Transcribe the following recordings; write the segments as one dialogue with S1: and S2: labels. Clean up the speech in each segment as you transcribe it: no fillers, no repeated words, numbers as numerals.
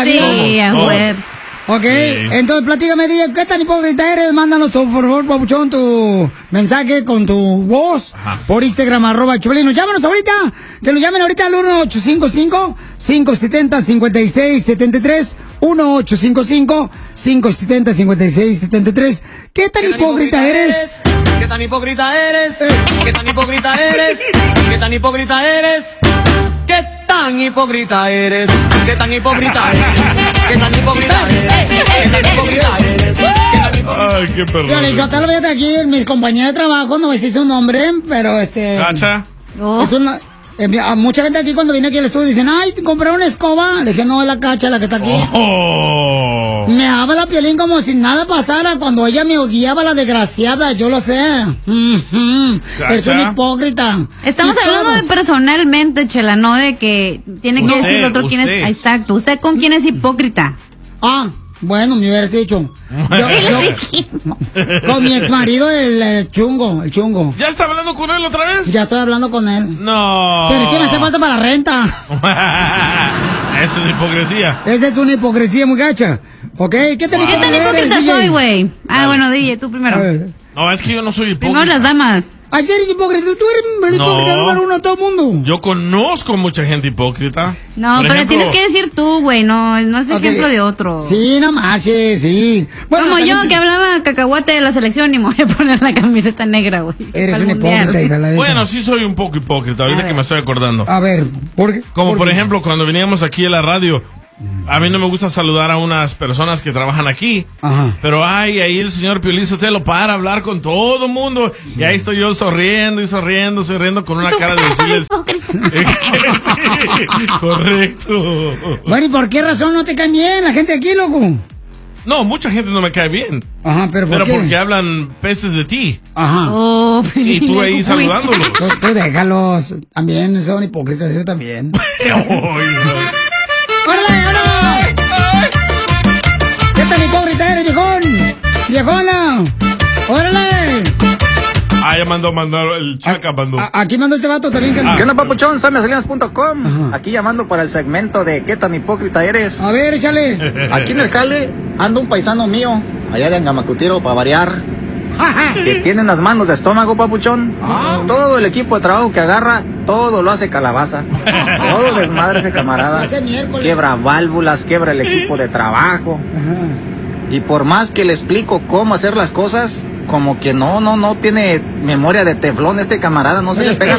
S1: la vida.
S2: Sí, a webs.
S1: Ok,
S3: Sí.
S1: entonces platícame, DJ, ¿qué tan hipócrita eres? Mándanos, por favor, papuchón, tu mensaje con tu voz por Instagram, @Choplin. Llámanos ahorita, que nos llamen ahorita al 1855-570-5673, 1855-570-5673. ¿Qué tan hipócrita eres?
S4: ¿Qué tan hipócrita eres? ¿Qué tan hipócrita eres? ¿Qué tan hipócrita eres? ¿Qué tan hipócrita eres? ¿Qué tan hipócrita eres? ¿Qué tan hipócrita eres? ¿Qué tan hipócrita eres?
S3: Ay, qué perro.
S1: Yo le tal vez aquí, mis compañeros de trabajo, no me sé su nombre, pero
S3: ¿Cacha?
S1: es una... mucha gente aquí cuando viene aquí al estudio dicen, ay, compré una escoba. Le dije, no, es la Cacha la que está aquí.
S3: Oh.
S1: Me habla Piolín como si nada pasara cuando ella me odiaba, la desgraciada, yo lo sé. Es un hipócrita.
S2: Estamos
S1: Y
S2: hablando
S1: todos.
S2: de personalmente, Chela, no de que tiene que
S3: Usted,
S2: decir el otro quién es.
S3: usted.
S2: Exacto. ¿Usted con quién es hipócrita?
S1: Ah, bueno, me hubieras dicho. Con mi exmarido, el chungo.
S3: ¿Ya está hablando con él otra vez?
S1: Ya estoy hablando con él.
S3: No.
S1: Pero es que me hace falta para la renta.
S3: Eso es hipocresía.
S1: Esa es una hipocresía muy gacha. ¿Ok? ¿Qué tan
S2: ¿Qué tan hipócrita
S1: eres,
S2: soy,
S1: DJ?
S2: güey? Ah, bueno, DJ, tú primero.
S1: A ver.
S3: No, es que yo no soy
S2: Primero
S3: hipócrita.
S2: las damas.
S1: Ay, eres hipócrita. Tú eres el hipócrita número uno de todo el mundo.
S3: Yo conozco mucha gente hipócrita.
S2: No,
S3: Por
S2: pero
S3: ejemplo,
S2: tienes que decir tú, güey, no es
S1: Ok.
S2: ejemplo de otro.
S1: Sí, no marches, sí. Bueno,
S2: Como yo
S1: también-
S2: que hablaba cacahuate de la selección y me voy a poner la camiseta negra, güey.
S1: Eres
S2: Para
S1: un
S2: el mundial.
S1: hipócrita, hija, la neta.
S3: Bueno, sí soy un poco hipócrita, ahorita
S2: A
S3: que
S2: ver.
S3: me estoy acordando.
S1: A ver, ¿por qué?
S3: Como por
S1: qué?
S3: ejemplo, cuando veníamos aquí a la radio, a mí no me gusta saludar a unas personas que trabajan aquí.
S1: Ajá.
S3: Pero ahí el señor Piolín Sotelo para hablar con todo el mundo. Y ahí estoy yo sonriendo con una cara de decirles. Sí, correcto.
S1: Bueno, ¿y por qué razón no te caen bien la gente aquí, loco?
S3: No, mucha gente no me cae bien.
S1: Ajá, pero ¿por
S3: Pero
S1: qué?
S3: porque hablan pestes de ti.
S1: Ajá.
S2: Oh,
S3: Y tú ahí
S2: Uy.
S3: saludándolos.
S1: Tú déjalos. También son hipócritas, yo también. ¡Órale, órale! ¿Qué tan hipócrita eres, viejón? ¡Viejona! ¡Órale!
S3: Ah, ya mandó el Chaca, mandó.
S1: Aquí mandó este vato también. Que...
S5: ¿Qué onda, papuchón? Salinas.com. Aquí llamando para el segmento de ¿qué tan hipócrita eres?
S1: A ver, échale.
S5: Aquí en el jale anda un paisano mío, allá de Angamacutiro, para variar, que tiene las manos de estómago, papuchón. Todo el equipo de trabajo que agarra, todo lo hace calabaza. Todo desmadre ese camarada.
S1: Hace miércoles.
S5: Quiebra válvulas, quiebra el equipo de trabajo. Y por más que le explico cómo hacer las cosas, como que no tiene memoria de teflón este camarada, no se le pega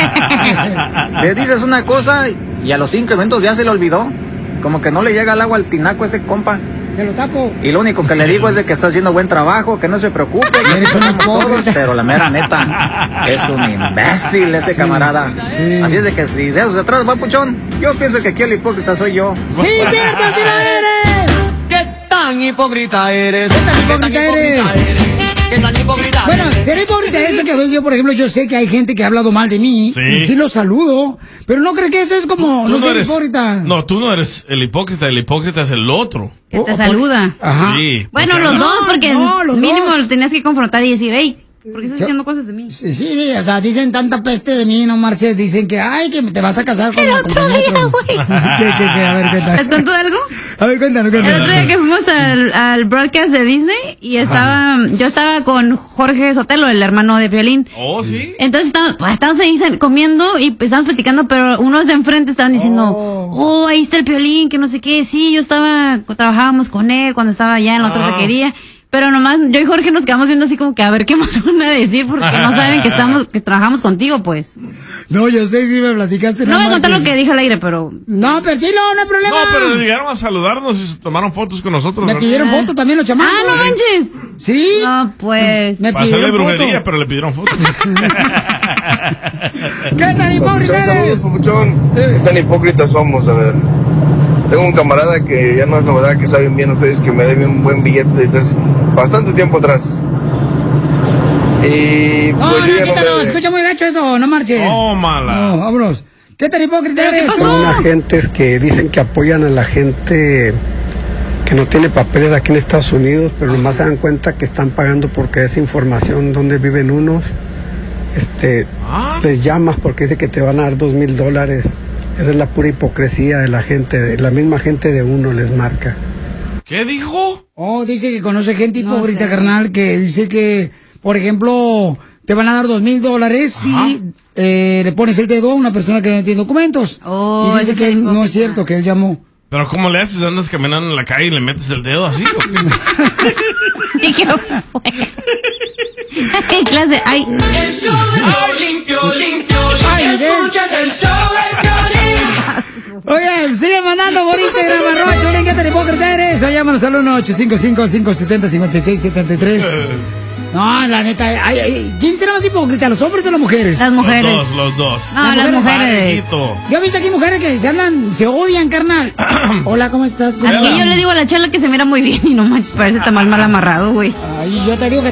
S5: nada. Le dices una cosa y a los 5 minutos ya se le olvidó. Como que no le llega el agua al tinaco a ese compa.
S1: Te lo tapo.
S5: Y lo único que le digo es de que está haciendo buen trabajo, que no se preocupe. que
S1: Eres un
S5: hacemos todos,
S1: hipócrita.
S5: pero la mera neta, es un imbécil ese camarada.
S1: Sí.
S5: Así es de que si de eso se trata, papuchón, yo pienso que aquí el hipócrita soy yo.
S1: ¡Sí, cierto, sí lo eres!
S4: ¿Qué tan hipócrita eres?
S1: ¿Qué tan hipócrita eres?
S4: ¿Qué tan hipócrita
S1: Bueno,
S4: eres?
S1: ser hipócrita es eso que a veces yo, por ejemplo, yo sé que hay gente que ha hablado mal de mí.
S3: Sí.
S1: Y sí lo saludo. Pero no creo que eso es como no ser hipócrita.
S3: No, tú no eres el hipócrita es el otro.
S2: Que te
S1: por-
S2: saluda.
S1: Ajá.
S3: Sí.
S2: Bueno,
S3: porque-
S2: los dos, porque
S1: no, los
S2: mínimo
S1: dos.
S2: lo tenías que confrontar y decir, hey, ¿por qué estás diciendo cosas de mí?
S1: Sí, sí, o sea, dicen tanta peste de mí, no marches. Dicen que, ay, que te vas a casar con
S2: El
S1: la
S2: otro
S1: compañera.
S2: día, güey.
S1: ¿Qué? A ver,
S2: ¿Les
S1: cuéntame.
S2: contó algo?
S1: A ver, cuéntanos.
S2: El otro día que fuimos al broadcast de Disney y yo estaba con Jorge Sotelo, el hermano de Piolín.
S3: Oh, sí.
S2: Entonces estábamos ahí comiendo y estábamos platicando, pero unos de enfrente estaban diciendo, oh, ahí está el Piolín, que no sé qué. Sí, trabajábamos con él cuando estaba allá en la otra taquería. Pero nomás yo y Jorge nos quedamos viendo así como que a ver qué más van a decir porque no saben que trabajamos contigo, pues.
S1: No, yo sé si me platicaste.
S2: No voy a contar lo
S1: marches.
S2: que dijo al aire, pero...
S1: No, pero dilo, no hay problema.
S3: No, pero llegaron a saludarnos y se tomaron fotos con nosotros.
S1: Me
S3: ¿no?
S1: pidieron foto también los chamacos.
S2: Ah, no manches.
S1: Sí.
S2: No, pues...
S1: Me
S3: Para hacerle
S1: pidieron
S3: brujería,
S1: foto.
S3: pero le pidieron fotos.
S1: ¿Qué tan hipócrita eres?
S6: Papuchón, ¿qué tan hipócritas somos? A ver, tengo un camarada que ya no es novedad, que saben bien ustedes que me debe un buen billete desde bastante tiempo atrás. Y
S1: No,
S6: pues yo
S1: no,
S6: ya
S1: quítalo,
S6: me-
S1: escucha muy gacho eso, no marches.
S3: Oh, mala.
S1: No, vámonos. ¿Qué tan hipócrita
S2: ¿Pero qué
S1: eres?
S2: pasó?
S1: tú?
S7: Son agentes que dicen que apoyan a la gente que no tiene papeles aquí en Estados Unidos, pero nomás se dan cuenta que están pagando porque es información donde viven unos. Les llamas porque dice que te van a dar $2,000. Esa es la pura hipocresía de la gente, de la misma gente de uno les marca.
S3: ¿Qué dijo?
S1: Oh, dice que conoce gente hipócrita,
S2: sé.
S1: carnal, que dice que, por ejemplo, te van a dar $2,000 si le pones el dedo a una persona que no tiene documentos.
S2: Oh,
S1: y dice
S2: ese
S1: que
S2: es
S1: no es
S2: hipócrita.
S1: cierto, que él llamó.
S3: ¿Pero cómo le haces? ¿Andas caminando en la calle y le metes el dedo así? ¿O qué?
S2: ¿Y qué fue? ¿Qué clase? Ay,
S8: El show de Piolín, Piolín, Piolín.
S1: Ay, Miguel.
S8: Escuchas el show de Piolín.
S1: Oye, sigue mandando por Instagram, @Piolín, ¿qué tan hipócrita eres? O llámanos al 1-855-570-5673. No, la neta, ¿quién será más hipócrita, los hombres o las mujeres?
S2: las mujeres.
S3: Los dos.
S2: No, las mujeres.
S3: Parejito.
S1: Yo he visto aquí mujeres que se odian, carnal. Hola, ¿cómo estás?
S2: Aquí yo le digo a la Chela que se mira muy bien y no manches, parece tan mal amarrado, güey.
S1: Ay, yo te digo que